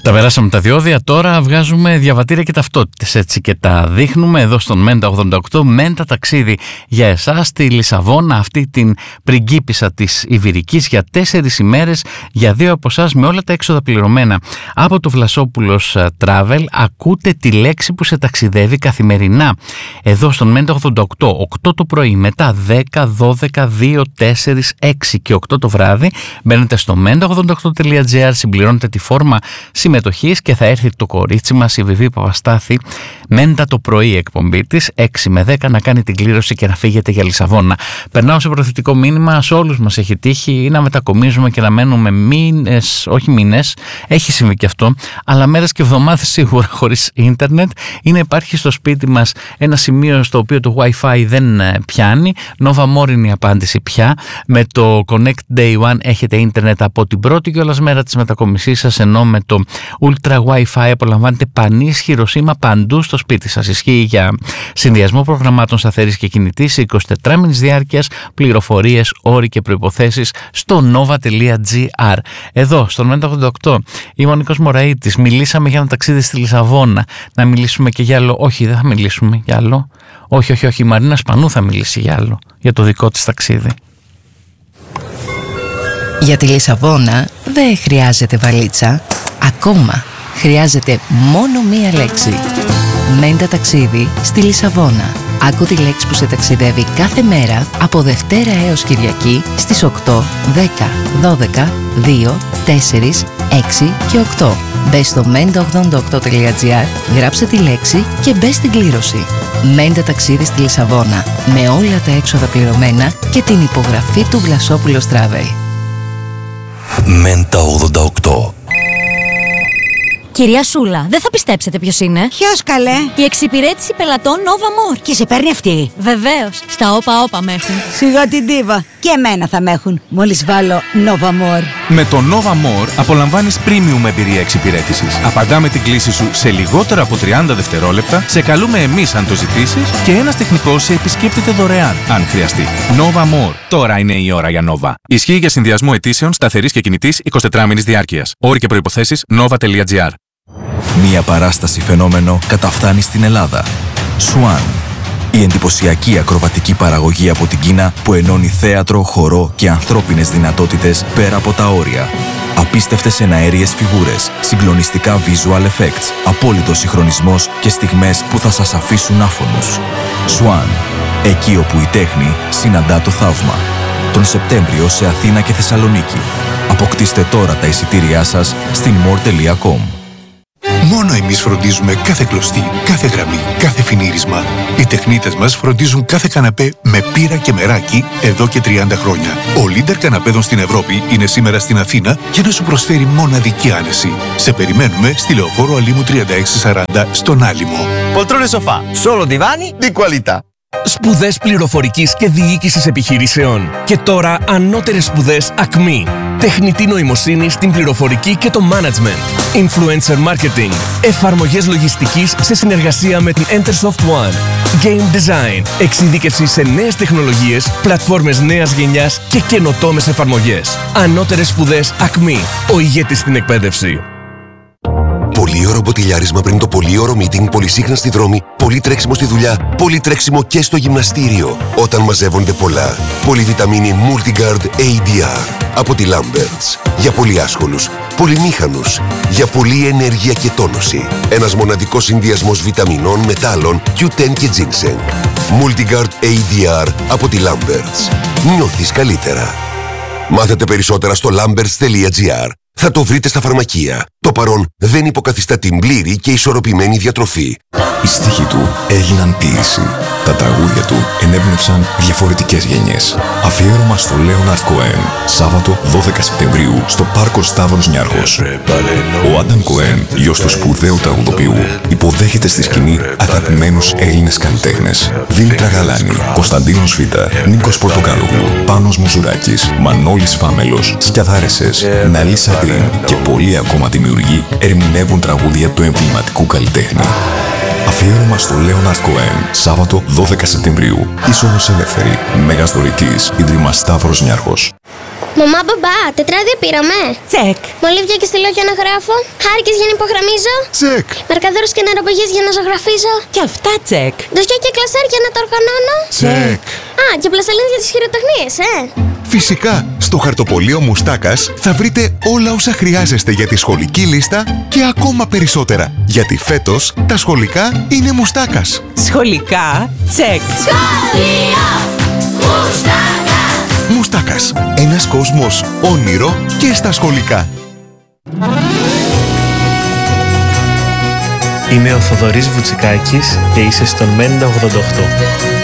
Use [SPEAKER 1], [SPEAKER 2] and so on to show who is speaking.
[SPEAKER 1] Τα περάσαμε τα διόδια, τώρα βγάζουμε διαβατήρια και ταυτότητες, έτσι, και τα δείχνουμε εδώ στον Μέντα 88. Μέντα ταξίδι για εσάς στη Λισαβόνα, αυτή την πριγκίπισσα της Ιβηρικής, για 4 ημέρες, για 2 από εσάς, με όλα τα έξοδα πληρωμένα από το Βλασόπουλος Travel. Ακούτε τη λέξη που σε ταξιδεύει καθημερινά εδώ στον Μέντα 88, 8 το πρωί, μετά 10, 12, 2, 4, 6 και 8 το βράδυ. Μπαίνετε στο menda88.gr, συμπληρώνετε τη φόρμα συμμετοχής και θα έρθει το κορίτσι μας, η Βιβί Παπαστάθη, Μέντα το πρωί εκπομπή της, 6 με 10, να κάνει την κλήρωση και να φύγετε για Λισαβόνα. Περνάω σε προθετικό μήνυμα, σε όλους μας έχει τύχει ή να μετακομίζουμε και να μένουμε μήνες, όχι μήνες, έχει συμβεί και αυτό, αλλά μέρες και εβδομάδες σίγουρα χωρίς ίντερνετ, ή να υπάρχει στο σπίτι μας ένα σημείο στο οποίο το Wi-Fi δεν πιάνει. Nova More είναι η απάντηση πια. Με το Connect Day One έχετε ίντερνετ από την πρώτη κιόλας μέρα της μετακομισής σας, ενώ με το Ultra Wi-Fi απολαμβάνετε πανίσχυρο σήμα παντού στο σπίτι σας. Ισχύει για συνδυασμό προγραμμάτων σταθερής και κινητής, 24 μήνες διάρκειας, πληροφορίες, όροι και προϋποθέσεις στο nova.gr. Εδώ, στον Μέντα 88, είμαι ο Νίκος Μωραΐτης. Μιλήσαμε για ένα ταξίδι στη Λισαβόνα. Να μιλήσουμε και για άλλο? Όχι, δεν θα μιλήσουμε για άλλο. Όχι, η Μαρίνα Σπανού θα μιλήσει για άλλο, για το δικό της ταξίδι.
[SPEAKER 2] Για τη Λισαβόνα δεν χρειάζεται βαλίτσα. Ακόμα χρειάζεται μόνο μία λέξη. Μέντα ταξίδι στη Λισαβόνα. Άκου τη λέξη που σε ταξιδεύει κάθε μέρα από Δευτέρα έως Κυριακή στις 8, 10, 12, 2, 4, 6 και 8. Μπες στο menda88.gr, γράψε τη λέξη και μπες στην κλήρωση. Μέντα ταξίδι στη Λισαβόνα, με όλα τα έξοδα πληρωμένα και την υπογραφή του Βλασόπουλος Travel.
[SPEAKER 3] Μέντα 88.
[SPEAKER 4] Κυρία Σούλα, δεν θα πιστέψετε ποιος είναι.
[SPEAKER 5] Ποιος, καλέ?
[SPEAKER 4] Η εξυπηρέτηση πελατών Nova More.
[SPEAKER 5] Και σε παίρνει αυτή?
[SPEAKER 4] Βεβαίως, στα όπα με έχουν.
[SPEAKER 5] Σιγά την ντίβα. Και εμένα θα με έχουν, μόλις βάλω Nova More.
[SPEAKER 6] Με το Nova More απολαμβάνεις premium εμπειρία εξυπηρέτησης. Απαντάμε την κλήση σου σε λιγότερα από 30 δευτερόλεπτα, σε καλούμε εμείς αν το ζητήσεις και ένας τεχνικός σε επισκέπτεται δωρεάν αν χρειαστεί. Nova More. Τώρα είναι η ώρα για Nova. Ισχύει για συνδυασμό αιτήσεων σταθερής και κινητής 24 μήνες διάρκειας. Όροι και προϋποθέσεις nova.gr.
[SPEAKER 3] Μία παράσταση φαινόμενο καταφθάνει στην Ελλάδα. Swan. Η εντυπωσιακή ακροβατική παραγωγή από την Κίνα που ενώνει θέατρο, χορό και ανθρώπινες δυνατότητες πέρα από τα όρια. Απίστευτες εναέριες φιγούρες, συγκλονιστικά visual effects, απόλυτος συγχρονισμός και στιγμές που θα σας αφήσουν άφωνους. Swan. Εκεί όπου η τέχνη συναντά το θαύμα. Τον Σεπτέμβριο σε Αθήνα και Θεσσαλονίκη. Αποκτήστε τώρα τα εισιτήριά σας στην more.com.
[SPEAKER 7] Μόνο εμείς φροντίζουμε κάθε κλωστή, κάθε γραμμή, κάθε φινίρισμα. Οι τεχνίτες μας φροντίζουν κάθε καναπέ με πύρα και μεράκι εδώ και 30 χρόνια. Ο leader καναπέδων στην Ευρώπη είναι σήμερα στην Αθήνα για να σου προσφέρει μοναδική άνεση. Σε περιμένουμε στη Λεωφόρο Αλήμου 3640 στον Άλυμο.
[SPEAKER 8] Poltrone sofà, solo divani di qualità.
[SPEAKER 9] Σπουδές πληροφορικής και διοίκησης επιχειρήσεων. Και τώρα ανώτερες σπουδές ΑΚΜΗ. Τεχνητή νοημοσύνη στην πληροφορική και το management. Influencer marketing. Εφαρμογές λογιστικής σε συνεργασία με την Entersoft One. Game design. Εξειδίκευση σε νέες τεχνολογίες, πλατφόρμες νέας γενιάς και καινοτόμες εφαρμογές. Ανώτερες σπουδές ΑΚΜΗ. Ο ηγέτης στην εκπαίδευση.
[SPEAKER 10] Πολύ ωραίο μποτιλιάρισμα πριν το πολύ ωραίο meeting, πολύ σύγχρονα στη δρόμη, πολύ τρέξιμο στη δουλειά, πολύ τρέξιμο και στο γυμναστήριο. Όταν μαζεύονται πολλά. Πολυβιταμίνη Multigard ADR από τη Lamberts. Για πολύ άσχολους, πολυμήχανους, για πολλή ενέργεια και τόνωση. Ένας μοναδικός συνδυασμός βιταμινών, μετάλλων, Q10 και ginseng. Multigard ADR από τη Lamberts. Νιώθεις καλύτερα. Μάθετε περισσότερα στο lamberts.gr. Θα το βρείτε στα φαρμακεία. Το παρόν δεν υποκαθιστά την πλήρη και ισορροπημένη διατροφή.
[SPEAKER 3] Οι στίχοι του έγιναν ποίηση. Τα τραγούδια του ενέπνευσαν διαφορετικές γενιές. Αφιέρωμα στο Λέοναρντ Κοέν, Σάββατο 12 Σεπτεμβρίου στο Πάρκο Σταύρος Νιάρχος. Ο Άνταμ Κοέν, γιος του σπουδαίου τραγουδοποιού, υποδέχεται στη σκηνή αγαπημένους Έλληνες καλλιτέχνες. Δήμητρα Γαλάνη, Κωνσταντίνος Φίτα, Νίκος Πορτοκάλογλου, Πάνος Μουζουράκης, Μανώλης Φάμελος, Σκιαδάρεσες, Ναλίσα Γκριν και πολλοί ακόμα δημιουργοί ερμηνεύουν τραγούδια του εμβληματικού καλλιτέχνη. Αφιέρωμα στο Λέοναρντ Κοέν, Σάββατο 12 Σεπτεμβρίου. Είσοδος ελεύθερη. Μέγας δωρητής, Ίδρυμα Σταύρος Νιάρχος.
[SPEAKER 11] Μαμά, μπαμπά, τετράδια πήραμε.
[SPEAKER 5] Τσεκ.
[SPEAKER 11] Μολύβια και στυλό για να γράφω. Χάρηκες για να υπογραμμίζω.
[SPEAKER 3] Τσεκ.
[SPEAKER 11] Μαρκαδόρους και νεροπηγές για να ζωγραφίζω.
[SPEAKER 5] Και αυτά τσεκ.
[SPEAKER 11] Ντοσιά και κλασέρ για να τα οργανώνω.
[SPEAKER 3] Τσεκ.
[SPEAKER 11] Α, και πλαστελίνες για τις χειροτεχνίες,
[SPEAKER 3] Φυσικά, στο χαρτοπολείο Μουστάκας θα βρείτε όλα όσα χρειάζεστε για τη σχολική λίστα και ακόμα περισσότερα. Γιατί φέτος τα σχολικά είναι Μουστάκας.
[SPEAKER 5] Σχολικά τσεκ.
[SPEAKER 11] Σχολείο Μουστάκας.
[SPEAKER 3] Μουστάκας. Ένας κόσμος όνειρο και στα σχολικά.
[SPEAKER 12] Είμαι ο Θοδωρής Βουτσικάκης και είσαι στον Μέντα 88.